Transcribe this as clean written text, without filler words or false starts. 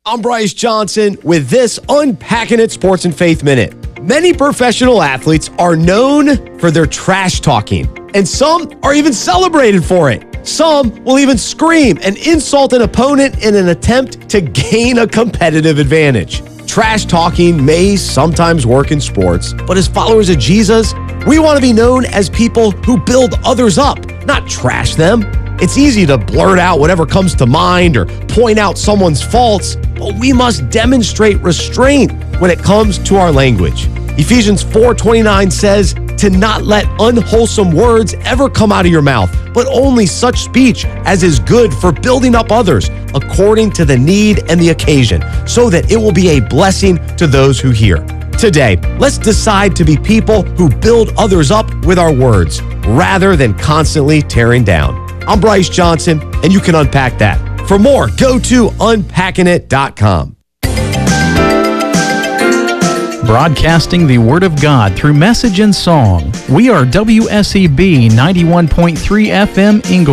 I'm Bryce Johnson with this Unpacking It Sports and Faith Minute. Many professional athletes are known for their trash talking, and some are even celebrated for it. Some will even scream and insult an opponent in an attempt to gain a competitive advantage. Trash talking may sometimes work in sports, but as followers of Jesus, we want to be known as people who build others up, not trash them. It's easy to blurt out whatever comes to mind or point out someone's faults, but we must demonstrate restraint when it comes to our language. Ephesians 4:29 says to not let unwholesome words ever come out of your mouth, but only such speech as is good for building up others according to the need and the occasion, so that it will be a blessing to those who hear. Today, let's decide to be people who build others up with our words rather than constantly tearing down. I'm Bryce Johnson, and you can unpack that. For more, go to unpackingit.com. Broadcasting the Word of God through message and song. We are WSEB 91.3 FM Inglewood.